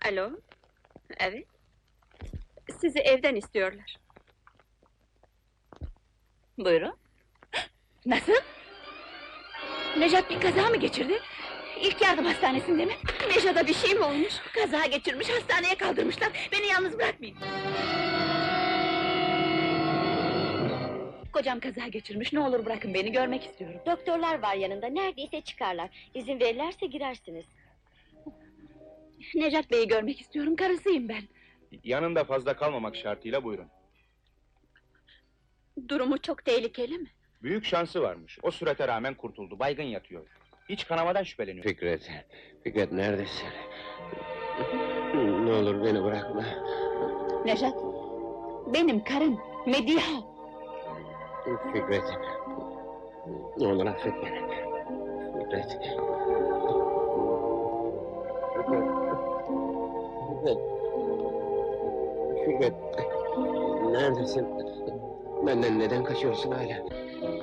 Alo, evet. Sizi evden istiyorlar. Buyurun. Nasıl? Nejat bir kaza mı geçirdi? İlk yardım hastanesinde mi? Nejat'a bir şey mi olmuş? Kaza geçirmiş, hastaneye kaldırmışlar. Beni yalnız bırakmayın. Kocam kaza geçirmiş, ne olur bırakın beni, görmek istiyorum. Doktorlar var yanında, neredeyse çıkarlar. İzin verirlerse girersiniz. Nejat Bey'i görmek istiyorum, karısıyım ben. Yanında fazla kalmamak şartıyla buyurun. Durumu çok tehlikeli mi? Büyük şansı varmış. O sürete rağmen kurtuldu. Baygın yatıyor. İç kanamadan şüpheleniyor. Fikret neredesin? Ne olur beni bırakma. Nejat, benim karım, Mediha. Fikret. Ne olur affet beni. Fikret. Fikret. Fikret. Neredesin? Benden neden kaçıyorsun hala?